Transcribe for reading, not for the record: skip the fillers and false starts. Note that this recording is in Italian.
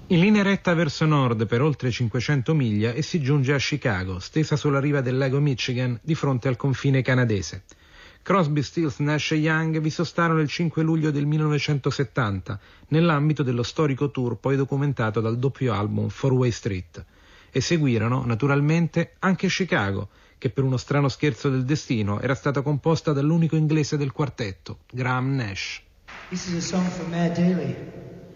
In linea retta verso nord per oltre 500 miglia e si giunge a Chicago, stesa sulla riva del lago Michigan, di fronte al confine canadese. Crosby, Stills, Nash e Young vi sostarono il 5 luglio del 1970, nell'ambito dello storico tour poi documentato dal doppio album Four Way Street. E seguirono, naturalmente, anche Chicago, che per uno strano scherzo del destino era stata composta dall'unico inglese del quartetto, Graham Nash. This is a song for Matt Daly.